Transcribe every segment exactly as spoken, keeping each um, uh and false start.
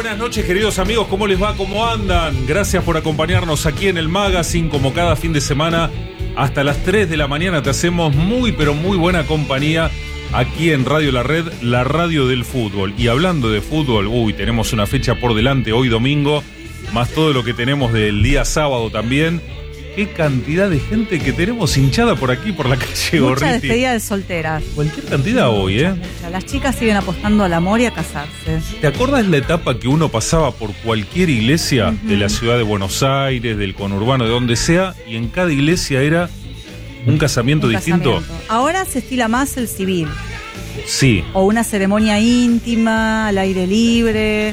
Buenas noches, queridos amigos, ¿cómo les va? ¿Cómo andan? Gracias por acompañarnos aquí en el Magazine, como cada fin de semana. Hasta las tres de la mañana te hacemos muy, pero muy buena compañía aquí en Radio La Red, la radio del fútbol. Y hablando de fútbol, uy, tenemos una fecha por delante hoy domingo, más todo lo que tenemos del día sábado también. Qué cantidad de gente que tenemos hinchada por aquí, por la calle Gorriti. Mucha despedida de solteras. Cualquier cantidad hoy, ¿eh? Mucha. Las chicas siguen apostando al amor y a casarse. ¿Te acordás la etapa que uno pasaba por cualquier iglesia uh-huh. de la ciudad de Buenos Aires, del conurbano, de donde sea, y en cada iglesia era un casamiento un distinto? Casamiento. Ahora se estila más el civil. Sí. O una ceremonia íntima, al aire libre,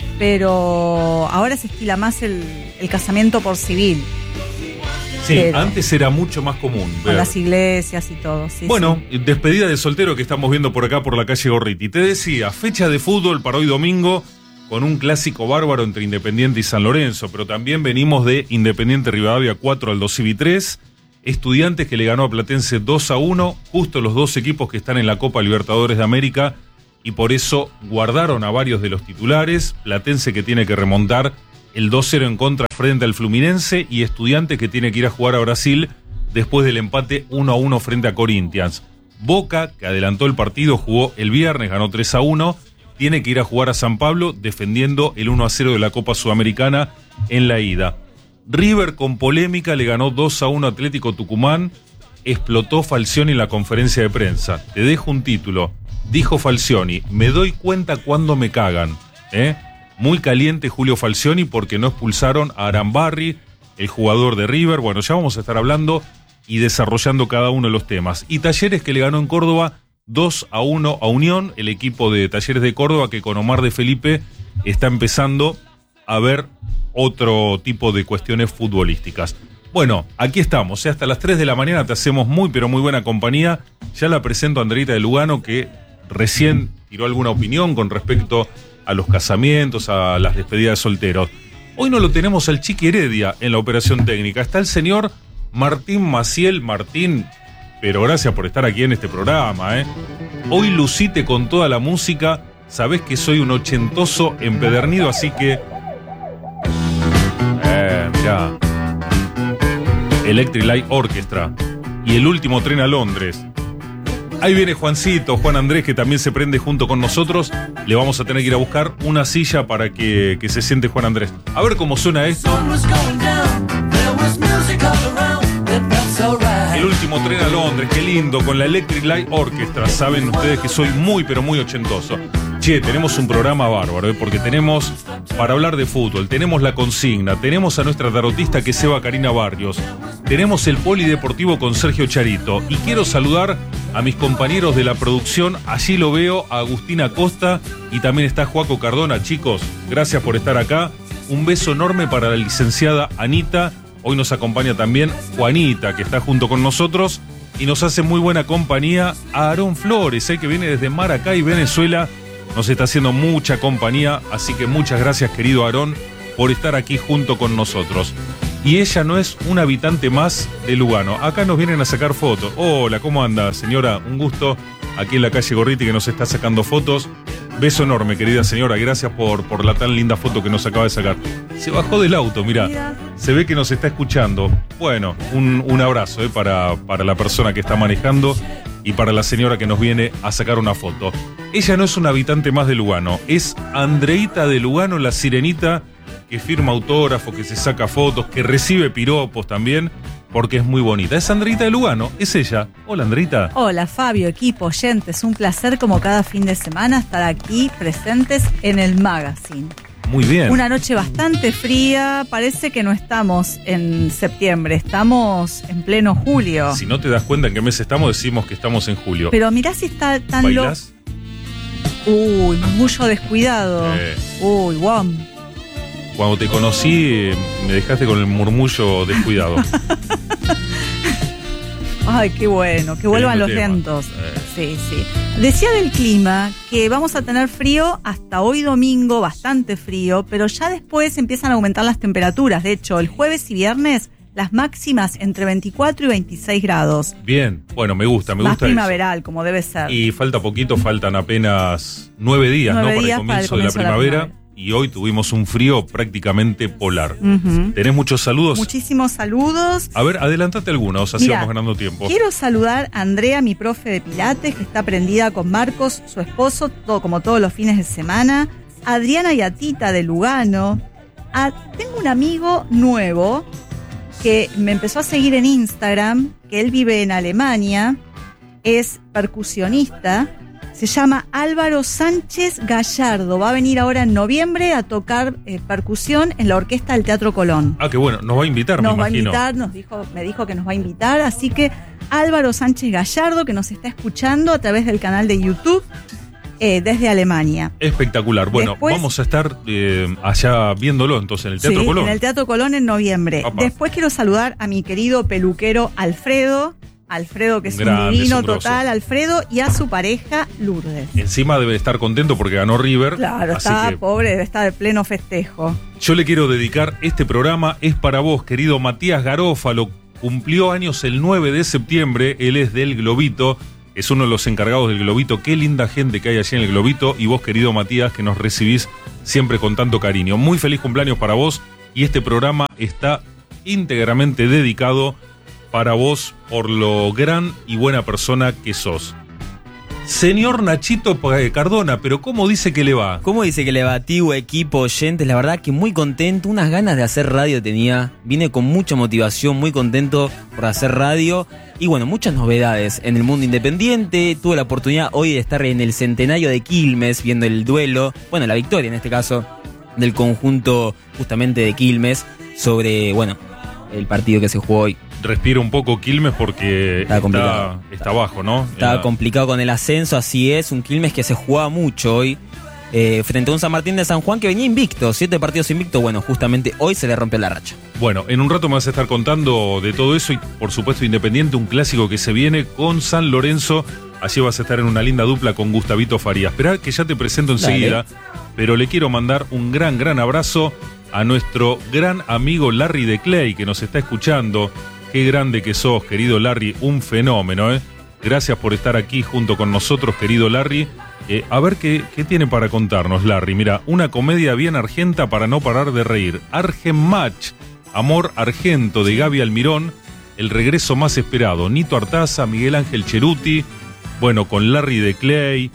pero ahora se estila más el, el casamiento por civil. Sí, pero antes era mucho más común ver. Con las iglesias y todo, sí. Bueno, sí. Despedida de soltero que estamos viendo por acá por la calle Gorriti. Te decía, fecha de fútbol para hoy domingo con un clásico bárbaro entre Independiente y San Lorenzo, pero también venimos de Independiente Rivadavia cuatro al dos y tres, Estudiantes que le ganó a Platense dos a uno, justo los dos equipos que están en la Copa Libertadores de América y por eso guardaron a varios de los titulares, Platense que tiene que remontar el dos cero en contra frente al Fluminense y Estudiantes que tiene que ir a jugar a Brasil después del empate uno a uno frente a Corinthians. Boca, que adelantó el partido, jugó el viernes, ganó tres a uno, tiene que ir a jugar a San Pablo defendiendo el uno a cero de la Copa Sudamericana en la ida. River con polémica le ganó dos a uno a Atlético Tucumán, explotó Falcioni en la conferencia de prensa. Te dejo un título, dijo Falcioni, me doy cuenta cuando me cagan, ¿eh? Muy caliente Julio Falcioni porque no expulsaron a Arambarri, el jugador de River. Bueno, ya vamos a estar hablando y desarrollando cada uno de los temas. Y Talleres que le ganó en Córdoba dos a uno a Unión, el equipo de Talleres de Córdoba que con Omar de Felipe está empezando a ver otro tipo de cuestiones futbolísticas. Bueno, aquí estamos, ¿eh? Hasta las tres de la mañana te hacemos muy pero muy buena compañía. Ya la presento a Andreita de Lugano que recién tiró alguna opinión con respecto a los casamientos, a las despedidas de solteros. Hoy no lo tenemos al Chiqui Heredia en la operación técnica. Está el señor Martín Maciel. Martín, pero gracias por estar aquí en este programa, ¿eh? Hoy lucite con toda la música. Sabés que soy un ochentoso empedernido, así que... Eh, mirá. Electric Light Orchestra. Y el último tren a Londres. Ahí viene Juancito, Juan Andrés, que también se prende junto con nosotros. Le vamos a tener que ir a buscar una silla para que, que se siente Juan Andrés. A ver cómo suena esto. El último tren a Londres, qué lindo, con la Electric Light Orchestra. Saben ustedes que soy muy, pero muy ochentoso. Che, tenemos un programa bárbaro, ¿eh? Porque tenemos para hablar de fútbol, tenemos la consigna, tenemos a nuestra tarotista que se va Karina Barrios, tenemos el polideportivo con Sergio Charito y quiero saludar a mis compañeros de la producción, allí lo veo, a Agustina Costa y también está Joaco Cardona. Chicos, gracias por estar acá, un beso enorme para la licenciada Anita, hoy nos acompaña también Juanita que está junto con nosotros y nos hace muy buena compañía a Aarón Flores, ¿eh? Que viene desde Maracay, Venezuela. Nos está haciendo mucha compañía, así que muchas gracias, querido Aarón, por estar aquí junto con nosotros. Y ella no es un habitante más de Lugano. Acá nos vienen a sacar fotos. Hola, ¿cómo anda, señora? Un gusto aquí en la calle Gorriti que nos está sacando fotos. Beso enorme, querida señora. Gracias por, por la tan linda foto que nos acaba de sacar. Se bajó del auto, mirá. Se ve que nos está escuchando. Bueno, un, un abrazo eh, para, para la persona que está manejando y para la señora que nos viene a sacar una foto. Ella no es un habitante más de Lugano, es Andreita de Lugano, la sirenita que firma autógrafos, que se saca fotos, que recibe piropos también, porque es muy bonita. Es Andreita de Lugano, es ella. Hola, Andreita. Hola, Fabio, equipo, oyentes, un placer como cada fin de semana estar aquí presentes en el Magazine. Muy bien. Una noche bastante fría, parece que no estamos en septiembre, estamos en pleno julio. Si no te das cuenta en qué mes estamos, decimos que estamos en julio. Pero mirá si está tan loco. ¿Bailás? Uy, murmullo descuidado. Eh. Uy, guam. Cuando te conocí, me dejaste con el murmullo descuidado. Ay, qué bueno, que vuelvan los tema. vientos. Eh. Sí, sí. Decía del clima que vamos a tener frío hasta hoy domingo, bastante frío, pero ya después empiezan a aumentar las temperaturas. De hecho, el jueves y viernes, las máximas entre veinticuatro y veintiséis grados. Bien, bueno, me gusta, me Más gusta primaveral, como debe ser. Y falta poquito, faltan apenas nueve días, Nueve ¿no? días Para el comienzo, para el comienzo de la primavera. de la primavera. y hoy tuvimos un frío prácticamente polar. Uh-huh. ¿Tenés muchos saludos? Muchísimos saludos. A ver, adelantate algunos, así Mirá, vamos ganando tiempo. Quiero saludar a Andrea, mi profe de Pilates, que está prendida con Marcos, su esposo, todo, como todos los fines de semana. A Adriana y a Tita de Lugano. A, tengo un amigo nuevo que me empezó a seguir en Instagram, que él vive en Alemania, es percusionista, se llama Álvaro Sánchez Gallardo, va a venir ahora en noviembre a tocar eh, percusión en la orquesta del Teatro Colón. Ah, qué bueno, nos va a invitar, nos me imagino. Nos va a invitar, nos dijo, me dijo que nos va a invitar, así que Álvaro Sánchez Gallardo, que nos está escuchando a través del canal de YouTube, Eh, desde Alemania. Espectacular. Bueno, Después, vamos a estar eh, allá viéndolo entonces en el Teatro sí, Colón. en el Teatro Colón en noviembre. Papá. Después quiero saludar a mi querido peluquero Alfredo. Alfredo, que es Grande, un divino es un total, Alfredo, y a su pareja Lourdes. Encima debe estar contento porque ganó River. Claro, así está que pobre, debe estar de pleno festejo. Yo le quiero dedicar este programa, es para vos, querido Matías Garófalo. Cumplió años el nueve de septiembre, él es del Globito. Es uno de los encargados del Globito. Qué linda gente que hay allí en el Globito. Y vos, querido Matías, que nos recibís siempre con tanto cariño. Muy feliz cumpleaños para vos. Y este programa está íntegramente dedicado para vos por lo gran y buena persona que sos. Señor Nachito Cardona, pero ¿cómo dice que le va? ¿Cómo dice que le va, tío, equipo, oyentes? La verdad que muy contento, unas ganas de hacer radio tenía. Vine con mucha motivación, muy contento por hacer radio. Y bueno, muchas novedades en el mundo independiente. Tuve la oportunidad hoy de estar en el centenario de Quilmes, viendo el duelo, bueno, la victoria en este caso, del conjunto justamente de Quilmes, sobre, bueno, el partido que se jugó hoy. Respira un poco Quilmes porque está, está, está bajo, ¿no? Estaba Era... complicado con el ascenso, así es. Un Quilmes que se jugaba mucho hoy eh, frente a un San Martín de San Juan que venía invicto, siete partidos invicto. Bueno, justamente hoy se le rompió la racha. Bueno, en un rato me vas a estar contando de todo eso y por supuesto Independiente, un clásico que se viene con San Lorenzo. Allí vas a estar en una linda dupla con Gustavito Farías. Esperá que ya te presento enseguida, Dale. Pero le quiero mandar un gran, gran abrazo a nuestro gran amigo Larry de Clay que nos está escuchando. Qué grande que sos, querido Larry, un fenómeno, ¿eh? Gracias por estar aquí junto con nosotros, querido Larry. Eh, a ver qué, qué tiene para contarnos, Larry. Mira, una comedia bien argenta para no parar de reír. Argenmatch, Amor Argento de Gaby Almirón, el regreso más esperado. Nito Artaza, Miguel Ángel Cheruti, bueno, con Larry de Clay,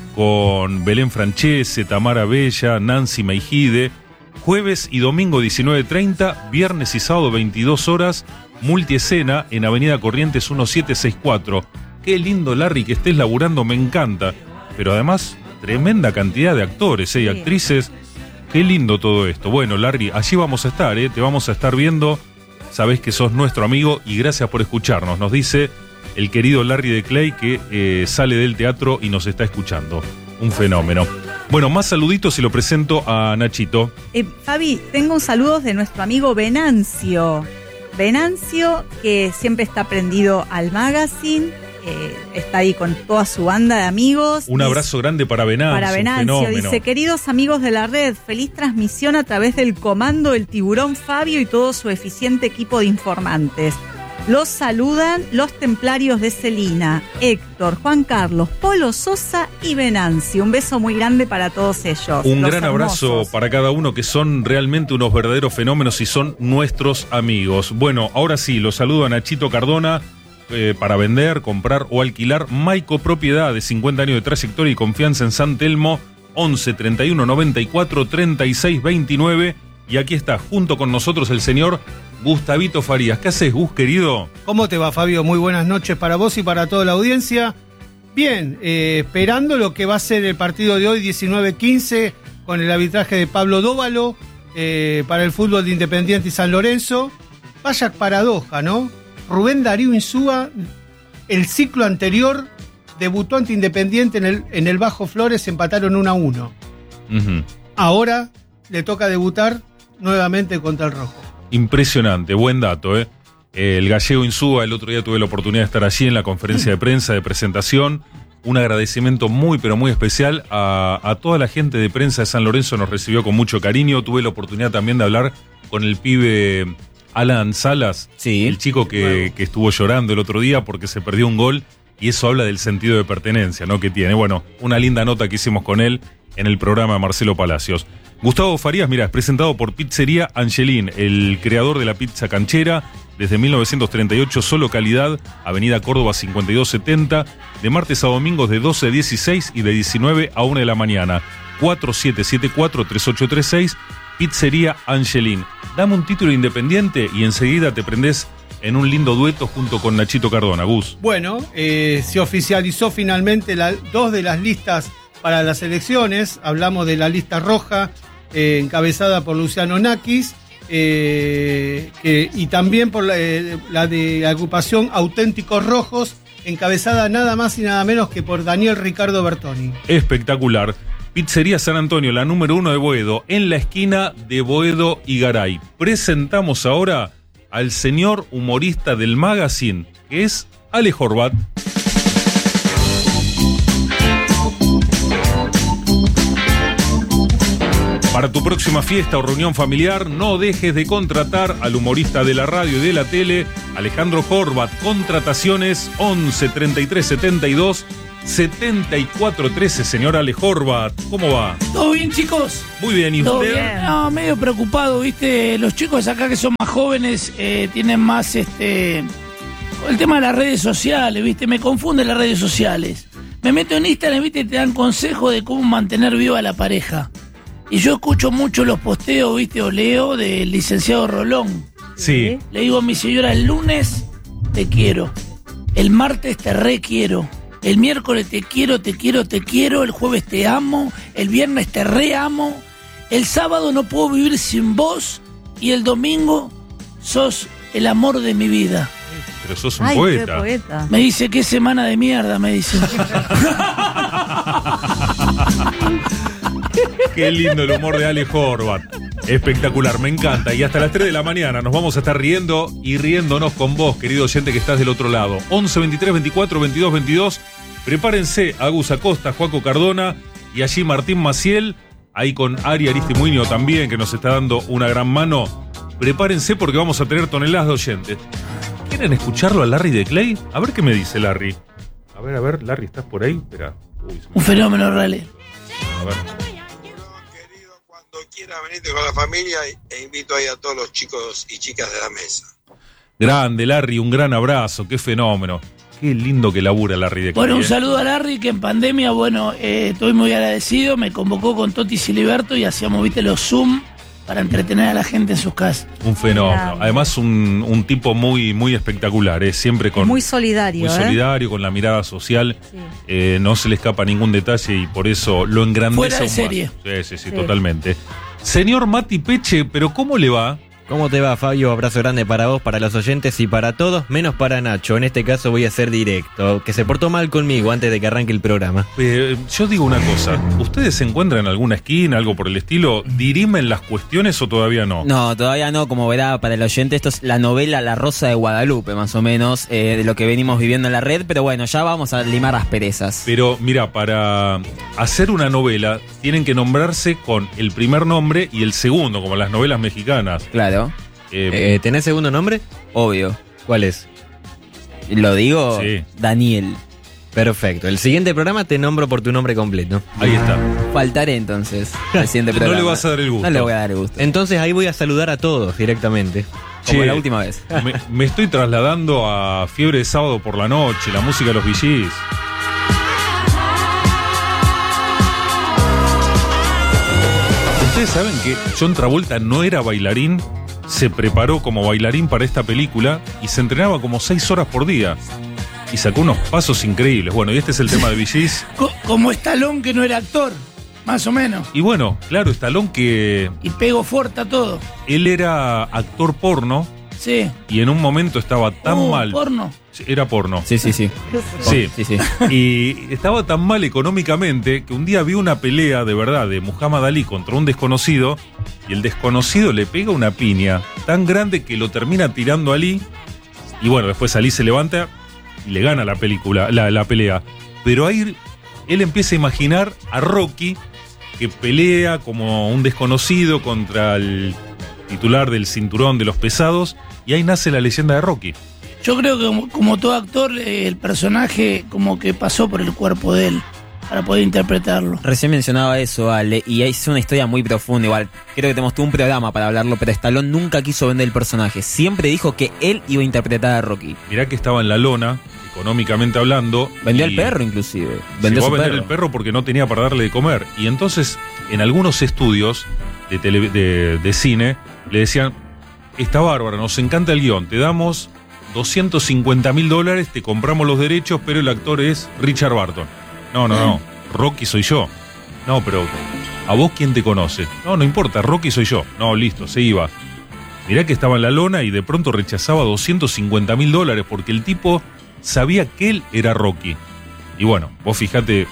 con Belén Francese, Tamara Bella, Nancy Meijide. Jueves y domingo diecinueve treinta, viernes y sábado veintidós horas, multiescena en Avenida Corrientes diecisiete sesenta y cuatro. Qué lindo, Larry, que estés laburando, me encanta. Pero además, tremenda cantidad de actores ¿eh? y actrices. Qué lindo todo esto. Bueno, Larry, allí vamos a estar, ¿eh? Te vamos a estar viendo. Sabés que sos nuestro amigo y gracias por escucharnos. Nos dice el querido Larry de Clay que eh, sale del teatro y nos está escuchando. Un fenómeno. Bueno, más saluditos y lo presento a Nachito. Eh, Fabi, tengo un saludo de nuestro amigo Venancio. Venancio, que siempre está prendido al magazine, eh, está ahí con toda su banda de amigos. Un abrazo grande para Venancio. Para Venancio, dice, queridos amigos de la red, feliz transmisión a través del comando del Tiburón Fabio y todo su eficiente equipo de informantes. Los saludan los templarios de Celina, Héctor, Juan Carlos, Polo Sosa y Venancio. Un beso muy grande para todos ellos. Un gran abrazo para cada uno que son realmente unos verdaderos fenómenos y son nuestros amigos. Bueno, ahora sí, los saludo a Nachito Cardona eh, para vender, comprar o alquilar Maico Propiedades, cincuenta años de trayectoria y confianza en San Telmo, once treinta y uno noventa y cuatro treinta y seis veintinueve. Y aquí está, junto con nosotros, el señor Gustavito Farías. ¿Qué haces, Gus, querido? ¿Cómo te va, Fabio? Muy buenas noches para vos y para toda la audiencia. Bien, eh, esperando lo que va a ser el partido de hoy, diecinueve quince, con el arbitraje de Pablo Dóvalo, eh, para el fútbol de Independiente y San Lorenzo. Vaya paradoja, ¿no? Rubén Darío Insúa, el ciclo anterior, debutó ante Independiente en el, en el Bajo Flores, empataron uno a uno. Uh-huh. Ahora le toca debutar nuevamente contra el Rojo. Impresionante, buen dato, ¿eh? El gallego Insúa, el otro día tuve la oportunidad de estar allí en la conferencia de prensa de presentación. Un agradecimiento muy, pero muy especial a, a toda la gente de prensa de San Lorenzo, nos recibió con mucho cariño. Tuve la oportunidad también de hablar con el pibe Alan Salas, sí, el chico que, bueno. que estuvo llorando el otro día porque se perdió un gol, y eso habla del sentido de pertenencia, ¿no?, que tiene. Bueno, una linda nota que hicimos con él en el programa de Marcelo Palacios. Gustavo Farías, mira, es presentado por Pizzería Angelín, el creador de la pizza canchera, desde mil novecientos treinta y ocho, solo calidad, Avenida Córdoba cincuenta y dos setenta, de martes a domingos de doce a dieciséis y de diecinueve a una de la mañana. cuatro siete siete cuatro, tres ocho tres seis, Pizzería Angelín. Dame un título independiente y enseguida te prendés en un lindo dueto junto con Nachito Cardona. Gus. Bueno, eh, se oficializó finalmente la, dos de las listas para las elecciones. Hablamos de la lista roja, eh, encabezada por Luciano Nakis, eh, que, y también por la, eh, la de la agrupación Auténticos Rojos, encabezada nada más y nada menos que por Daniel Ricardo Bertoni. Espectacular. Pizzería San Antonio, la número uno de Boedo, en la esquina de Boedo y Garay. Presentamos ahora al señor humorista del magazine, que es Ale Horvat. Para tu próxima fiesta o reunión familiar, no dejes de contratar al humorista de la radio y de la tele, Alejandro Horvat. Contrataciones once treinta y tres setenta y dos setenta y cuatro trece. Señor Ale Horvat, ¿cómo va? ¿Todo bien, chicos? Muy bien, ¿y ¿Todo usted? bien? No, medio preocupado, ¿viste? Los chicos acá que son más jóvenes eh, tienen más, este... el tema de las redes sociales, ¿viste? Me confunden las redes sociales. Me meto en Instagram, ¿viste? Y te dan consejos de cómo mantener viva la pareja. Y yo escucho mucho los posteos, ¿viste? O leo del licenciado Rolón. Sí. Le digo a mi señora, el lunes te quiero, el martes te requiero, el miércoles te quiero, te quiero, te quiero, el jueves te amo, el viernes te reamo, el sábado no puedo vivir sin vos y el domingo sos el amor de mi vida. Pero sos un Ay, poeta. qué poeta. Me dice, qué semana de mierda, me dice. Qué lindo el humor de Ale Horvat. Espectacular, me encanta. Y hasta las tres de la mañana nos vamos a estar riendo y riéndonos con vos, querido oyente que estás del otro lado. once veintitrés veinticuatro veintidós veintidós. Prepárense, Agus Acosta, Joaco Cardona y allí Martín Maciel, ahí con Ari Aristimuño también, que nos está dando una gran mano. Prepárense porque vamos a tener toneladas de oyentes. ¿Quieren escucharlo a Larry de Clay? A ver qué me dice Larry. A ver, a ver, Larry, ¿estás por ahí? Espera. Uy, se me- Un fenómeno, Rale. A ver. Querido, cuando quiera venirte con la familia e invito ahí a todos los chicos y chicas de la mesa. Grande, Larry, un gran abrazo, qué fenómeno. Qué lindo que labura Larry de Clay. Bueno, un eh. saludo a Larry, que en pandemia, bueno, eh, estoy muy agradecido. Me convocó con Toti Siliberto y hacíamos, viste, los Zoom para entretener a la gente en sus casas. Un fenómeno. Grande. Además, un, un tipo muy, muy espectacular, ¿eh? Siempre con. Muy solidario, muy ¿eh? solidario, con la mirada social. Sí. Eh, no se le escapa ningún detalle y por eso lo engrandece. Fuera de aún más. serie. Sí, sí, sí, Sí. totalmente. Señor Mati Peche, ¿pero cómo le va? ¿Cómo te va, Fabio? Abrazo grande para vos, para los oyentes y para todos, menos para Nacho. En este caso voy a ser directo, que se portó mal conmigo antes de que arranque el programa. Eh, yo digo una cosa. ¿Ustedes se encuentran en alguna esquina, algo por el estilo? ¿Dirimen las cuestiones o todavía no? No, todavía no, como verá para el oyente, esto es la novela La Rosa de Guadalupe, más o menos, eh, de lo que venimos viviendo en la red, pero bueno, ya vamos a limar asperezas. Pero mira, para hacer una novela tienen que nombrarse con el primer nombre y el segundo, como las novelas mexicanas. Claro, Eh, Eh, ¿Tenés segundo nombre? obvio. ¿Cuál es? Lo digo, Sí. Daniel. Perfecto. El siguiente programa te nombro por tu nombre completo. ahí está. Faltaré entonces al siguiente No programa. le vas a dar el gusto. No le voy a dar el gusto. Entonces ahí voy a saludar a todos directamente. Como Che, la última vez. Me, me estoy trasladando a Fiebre de Sábado por la Noche, la música de los V Gs. Ustedes saben que John Travolta no era bailarín, se preparó como bailarín para esta película y se entrenaba como seis horas por día. Y sacó unos pasos increíbles. Bueno, y este es el tema de V Gs. Co- como Stallone, que no era actor, más o menos. Y bueno, claro, Stallone que Y pego fuerte a todo. él era actor porno Sí. y en un momento estaba tan Uh, mal. porno. Era porno. Sí, sí, sí. Sí. Sí, sí. Y estaba tan mal económicamente que un día vi una pelea de verdad de Muhammad Ali contra un desconocido y el desconocido le pega una piña tan grande que lo termina tirando a Ali y bueno, después Ali se levanta y le gana la película, la, la pelea. Pero ahí él empieza a imaginar a Rocky que pelea como un desconocido contra el titular del cinturón de los pesados y ahí nace la leyenda de Rocky. Yo creo que como, como todo actor, eh, el personaje como que pasó por el cuerpo de él. para poder interpretarlo. Recién mencionaba eso, Ale, y es una historia muy profunda. Igual, creo que tenemos todo un programa para hablarlo, pero Stallone nunca quiso vender el personaje. Siempre dijo que él iba a interpretar a Rocky. Mirá que estaba en la lona, económicamente hablando. Vendió y al perro, inclusive. Vendió llegó su a vender perro. el perro porque no tenía para darle de comer. Y entonces, en algunos estudios de, tele- de, de cine, le decían, está bárbara, nos encanta el guión, te damos doscientos cincuenta mil dólares, te compramos los derechos, pero el actor es Richard Barton. No, no, no, Rocky soy yo. No, pero ¿a vos quién te conoce? No, no importa, Rocky soy yo. No, listo, se iba. Mirá que estaba en la lona y de pronto rechazaba doscientos cincuenta mil dólares porque el tipo sabía que él era Rocky. Y bueno, vos fijate,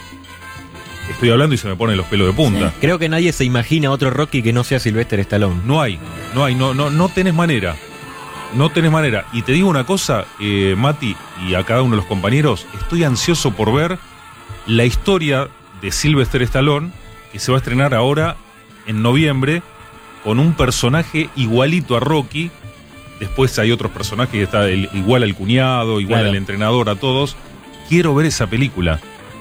estoy hablando y se me ponen los pelos de punta. Sí. Creo que nadie se imagina otro Rocky que no sea Sylvester Stallone. No hay, no hay, no, no, no tenés manera. No tenés manera. Y te digo una cosa, eh, Mati, y a cada uno de los compañeros, estoy ansioso por ver la historia de Sylvester Stallone, que se va a estrenar ahora en noviembre, con un personaje igualito a Rocky. Después hay otros personajes que está el, igual al cuñado, igual Claro. al entrenador, a todos. Quiero ver esa película.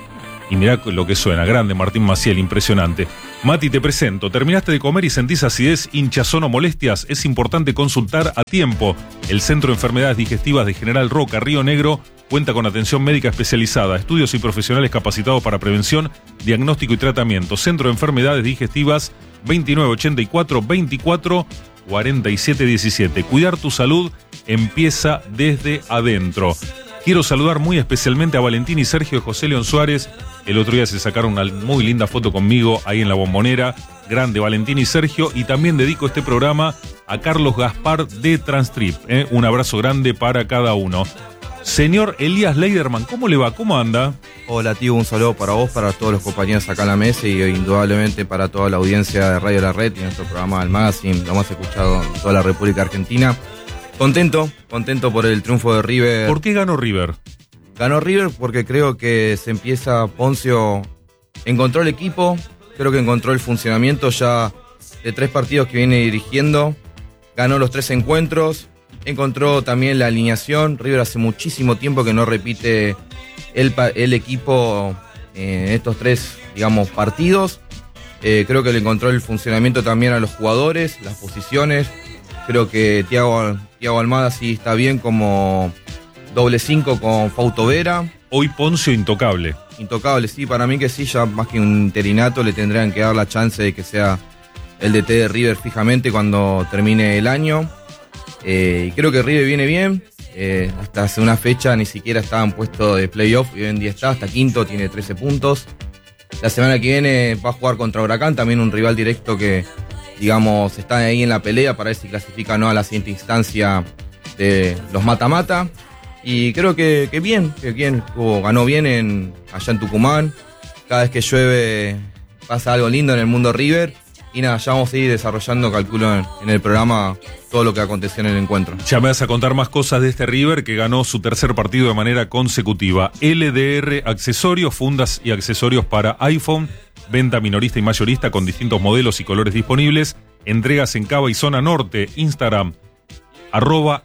Y mirá lo que suena, grande Martín Maciel, impresionante. Mati, te presento. ¿Terminaste de comer y sentís acidez, hinchazón o molestias? Es importante consultar a tiempo. El Centro de Enfermedades Digestivas de General Roca, Río Negro, cuenta con atención médica especializada, estudios y profesionales capacitados para prevención, diagnóstico y tratamiento. Centro de Enfermedades Digestivas, veintinueve ochenta y cuatro, veinticuatro cuarenta y siete diecisiete. Cuidar tu salud empieza desde adentro. Quiero saludar muy especialmente a Valentín y Sergio de José León Suárez. El otro día se sacaron una muy linda foto conmigo ahí en la Bombonera. Grande Valentín y Sergio. Y también dedico este programa a Carlos Gaspar de Transtrip. ¿eh? Un abrazo grande para cada uno. Señor Elías Leiderman, ¿cómo le va? ¿Cómo anda? Hola tío, un saludo para vos, para todos los compañeros acá en la mesa y indudablemente para toda la audiencia de Radio La Red y nuestro programa del Magazine, lo más escuchado en toda la República Argentina. Contento, contento por el triunfo de River. ¿Por qué ganó River? Ganó River porque creo que se empieza, Poncio encontró el equipo, creo que encontró el funcionamiento ya de tres partidos que viene dirigiendo, ganó los tres encuentros, encontró también la alineación. River hace muchísimo tiempo que no repite el, el equipo en estos tres, digamos, partidos. Eh, creo que le encontró el funcionamiento también a los jugadores, las posiciones. Creo que Thiago, Thiago Almada sí está bien como doble cinco con Fausto Vera. Hoy Poncio intocable. Intocable, sí, para mí que sí, ya más que un interinato le tendrían que dar la chance de que sea el D T de River fijamente cuando termine el año. Eh, y creo que River viene bien, eh, hasta hace una fecha ni siquiera estaba en puesto de playoff y hoy en día está, hasta quinto, tiene trece puntos. La semana que viene va a jugar contra Huracán, también un rival directo que, digamos, está ahí en la pelea para ver si clasifica o no a la siguiente instancia de los mata-mata. Y creo que, que bien, que bien, jugó, ganó bien en, allá en Tucumán. Cada vez que llueve pasa algo lindo en el mundo River. Y nada, ya vamos a ir desarrollando, calculo, en, en el programa todo lo que aconteció en el encuentro. Ya me vas a contar más cosas de este River que ganó su tercer partido de manera consecutiva. L D R Accesorios, fundas y accesorios para iPhone, venta minorista y mayorista con distintos modelos y colores disponibles, entregas en Cava y Zona Norte, Instagram, arroba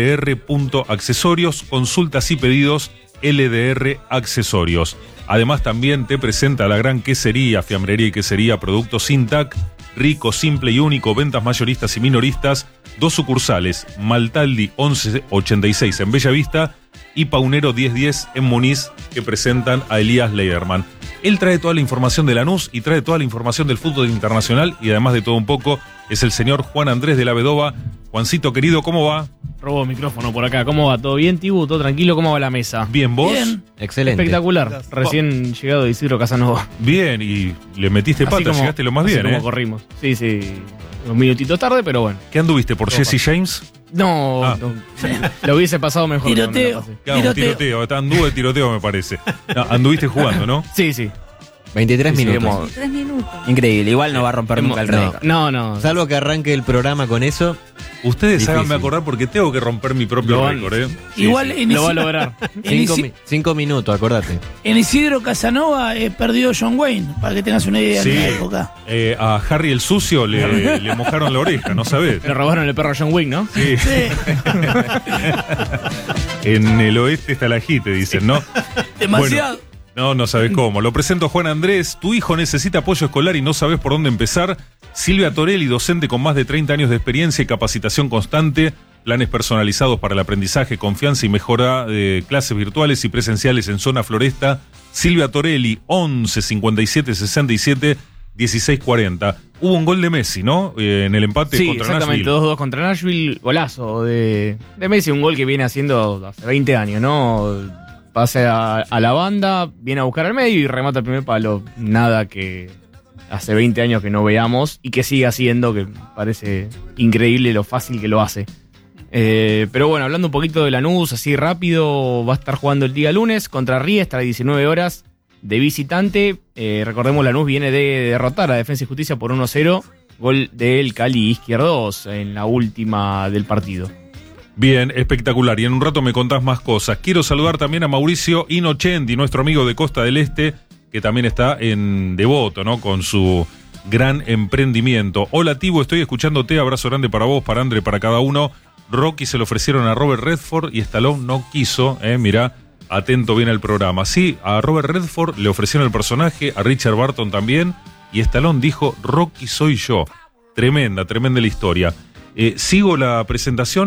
ldr.accesorios, consultas y pedidos L D R Accesorios. Además también te presenta la gran quesería, fiambrería y quesería, productos Sintac, rico, simple y único, ventas mayoristas y minoristas, dos sucursales, Maltaldi once ochenta y seis en Bellavista y Paunero diez diez en Muniz, que presentan a Elías Leiderman. Él trae toda la información de Lanús y trae toda la información del fútbol internacional y además de todo un poco es el señor Juan Andrés de la Vedova. Juancito querido, ¿cómo va? Robo micrófono por acá. ¿Cómo va? ¿Todo bien, Tibu? ¿Todo tranquilo? ¿Cómo va la mesa? Bien, ¿vos? Bien. Excelente. Espectacular. Gracias. Recién llegado de Isidro Casanova. Bien, y le metiste Así pata, como- llegaste lo más así bien, como ¿eh? corrimos. Sí, sí. Unos minutitos tarde, pero bueno. ¿Qué anduviste por Todo Jesse James? No, Ah. no, lo hubiese pasado mejor. pero no Tiroteo. lo pasé. Claro, un Tiroteo. tiroteo, anduve de tiroteo me parece. No, anduviste jugando, ¿no? Sí, sí. veintitrés Sí, sí, minutos. hemos- Tres minutos. Increíble, igual no va a romper hemos- nunca el no. récord. No, no. Salvo que arranque el programa con eso. Ustedes Difícil. háganme acordar porque tengo que romper mi propio Lo van- récord, ¿eh? Sí, Igual sí. en, Lo va a Isi- lograr. en Cinco, Isi- mi- cinco minutos, acordate. en Isidro Casanova eh, perdió John Wayne, para que tengas una idea Sí. en la época. Eh, a Harry el sucio le, le mojaron la oreja, ¿no sabés? Le robaron el perro a John Wick, ¿no? Sí. Sí, En el oeste está la jite, dicen, ¿no? demasiado. No, no sabes cómo. Lo presento a Juan Andrés. Tu hijo necesita apoyo escolar y no sabes por dónde empezar. Silvia Torelli, docente con más de treinta años de experiencia y capacitación constante. Planes personalizados para el aprendizaje, confianza y mejora de clases virtuales y presenciales en zona Floresta. Silvia Torelli, once cincuenta y siete sesenta y siete dieciséis cuarenta. Hubo un gol de Messi, ¿no? Eh, en el empate Sí, contra exactamente, Nashville. dos dos contra Nashville, golazo de, de Messi, un gol que viene haciendo hace veinte años, ¿no? Pasa a, a la banda, viene a buscar al medio y remata el primer palo. Nada que hace veinte años que no veamos y que sigue haciendo, que parece increíble lo fácil que lo hace. Eh, pero bueno, hablando un poquito de Lanús, así rápido, va a estar jugando el día lunes contra Riestra a diecinueve horas de visitante. Eh, recordemos, Lanús viene de derrotar a Defensa y Justicia por uno cero, gol del Cali Izquierdos en la última del partido. Bien, espectacular. Y en un rato me contás más cosas. Quiero saludar también a Mauricio Inochendi, nuestro amigo de Costa del Este, que también está en Devoto, ¿no? Con su gran emprendimiento. Hola, Tibu, estoy escuchándote. Abrazo grande para vos, para André, para cada uno. Rocky se lo ofrecieron a Robert Redford y Stallone no quiso. Eh, mirá, atento bien al programa. Sí, a Robert Redford le ofrecieron el personaje, a Richard Barton también, y Stallone dijo, Rocky soy yo. Tremenda, tremenda la historia. Eh, sigo la presentación.